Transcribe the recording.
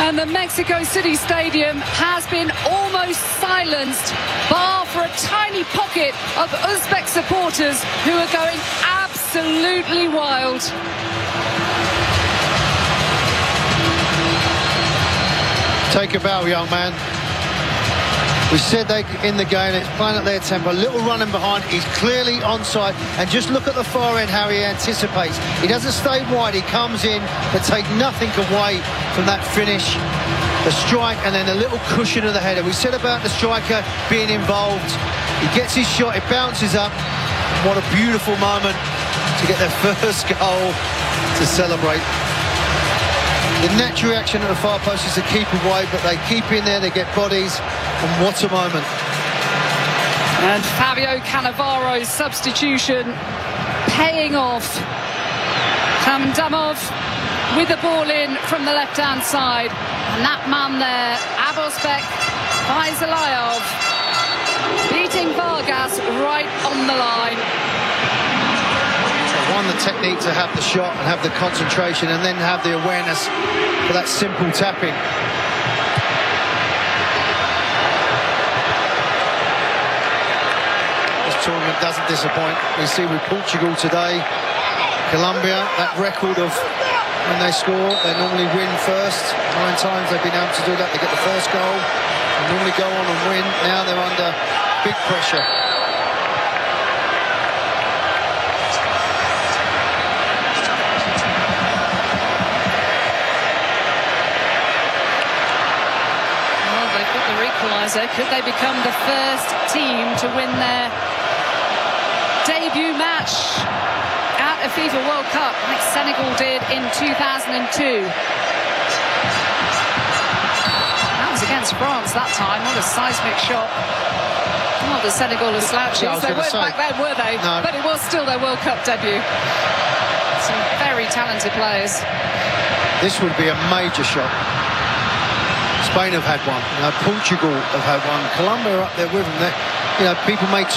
And the Mexico City Stadium has been almost silenced, bar for a tiny pocket of Uzbek supporters who are going absolutely wild. Take a bow, young man. We said they in the game, it's playing at their tempo. A little running behind, he's clearly onside. And just look at the far end, how he anticipates. He doesn't stay wide, he comes in, but take nothing away from that finish. The strike and then a little cushion of the header. We said about the striker being involved. He gets his shot, it bounces up. What a beautiful moment to get their first goal to celebrate. The natural reaction at the far post is to keep away, but they keep in there, they get bodies, and what a moment. And Fabio Cannavaro's substitution paying off. Hamdamov with the ball in from the left-hand side. And that man there, Abosbek Faizalayov, beating Vargas right on the line. One, the technique to have the shot and have the concentration, and then have the awareness for that simple tapping. This tournament doesn't disappoint. We see with Portugal today, Colombia, that record of when they score, they normally win first. 9 times they've been able to do that. They get the first goal, they normally go on and win. Now they're under big pressure. Could they become the first team to win their debut match at a FIFA World Cup like Senegal did in 2002? That was against France that time. What a seismic shot. Oh, the Senegal are slouches. They weren't back then, were they? No. But it was still their World Cup debut. Some very talented players. This would be a major shot. Spain have had one. Portugal have had one. Colombia are up there with them. People may